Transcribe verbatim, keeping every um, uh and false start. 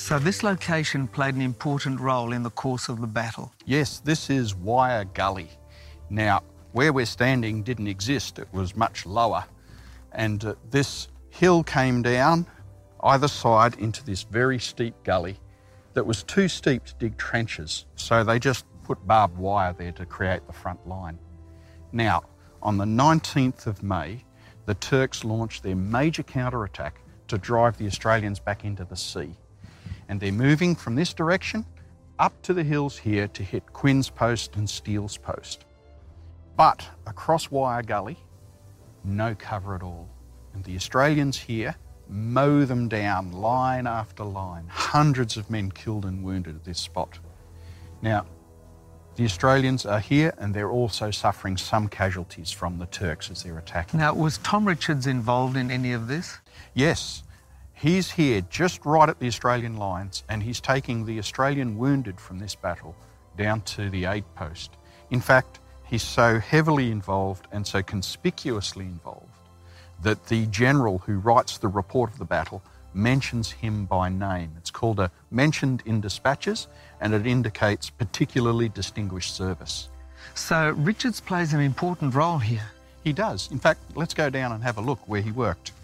So this location played an important role in the course of the battle. Yes, this is Wyre Gully. Now, where we're standing didn't exist. It was much lower. And uh, this hill came down either side into this very steep gully that was too steep to dig trenches. So they just put barbed wire there to create the front line. Now, on the nineteenth of May, the Turks launched their major counterattack to drive the Australians back into the sea. And they're moving from this direction up to the hills here to hit Quinn's Post and Steele's Post. But across Wyre Gully, no cover at all. And the Australians here mow them down line after line. Hundreds of men killed and wounded at this spot. Now, the Australians are here and they're also suffering some casualties from the Turks as they're attacking. Now, was Tom Richards involved in any of this? Yes. He's here just right at the Australian lines and he's taking the Australian wounded from this battle down to the aid post. In fact, he's so heavily involved and so conspicuously involved that the general who writes the report of the battle mentions him by name. It's called a mentioned in dispatches and it indicates particularly distinguished service. So Richards plays an important role here. He does. In fact, let's go down and have a look where he worked.